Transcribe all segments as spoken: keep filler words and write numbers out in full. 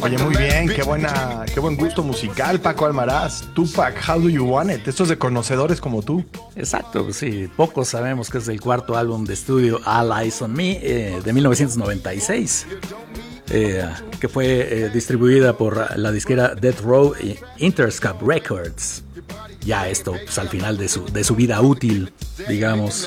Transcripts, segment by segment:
Oye, muy bien, qué buena, qué buen gusto musical, Paco Almaraz. Tupac, How Do You Want It? Esto es de conocedores como tú. Exacto, sí, pocos sabemos que es el cuarto álbum de estudio All Eyes on Me eh, de mil novecientos noventa y seis, eh, que fue eh, distribuida por la disquera Death Row Interscope Records. Ya esto, pues, al final de su, de su vida útil, digamos.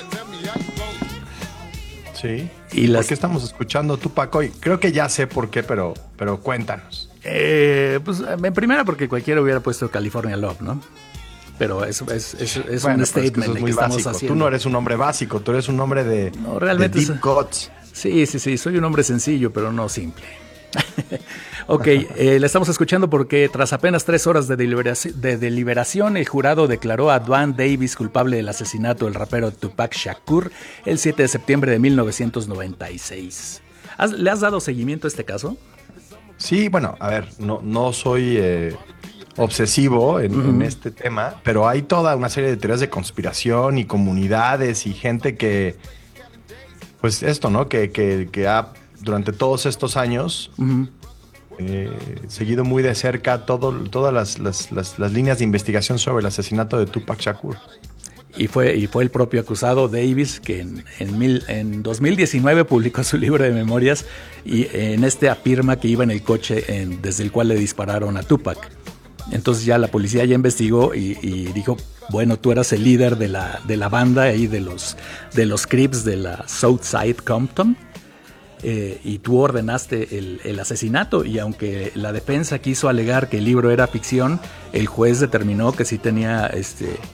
Sí. Y las... ¿Por qué estamos escuchando Tupac hoy? Creo que ya sé por qué, pero, pero cuéntanos. Eh, pues en primera porque cualquiera hubiera puesto California Love, ¿no? Pero es, es, es, es bueno, un statement es que, que muy estamos básico. haciendo. Tú no eres un hombre básico, tú eres un hombre de, no, realmente de deep cuts. Sí, sí, sí, soy un hombre sencillo, pero no simple. Ok, eh, le estamos escuchando porque tras apenas tres horas de deliberación, de deliberación, el jurado declaró a Duane Davis culpable del asesinato del rapero Tupac Shakur el siete de septiembre de mil novecientos noventa y seis. ¿Has, ¿Le has dado seguimiento a este caso? Sí, bueno, a ver, no, no soy eh, obsesivo en, uh-huh. en este tema, pero hay toda una serie de teorías de conspiración y comunidades y gente que, pues esto, ¿no? Que, que, que ha, durante todos estos años... Uh-huh. Eh, seguido muy de cerca todo, todas las, las, las, las líneas de investigación sobre el asesinato de Tupac Shakur. Y fue, y fue el propio acusado Davis que en, en, mil, en dos mil diecinueve publicó su libro de memorias y en este afirma que iba en el coche en, desde el cual le dispararon a Tupac. Entonces ya la policía ya investigó y, y dijo, bueno, tú eras el líder de la, de la banda ahí de los, de los Crips de la Southside Compton. Eh, y tú ordenaste el, el asesinato, y aunque la defensa quiso alegar que el libro era ficción, el juez determinó que sí tenía este,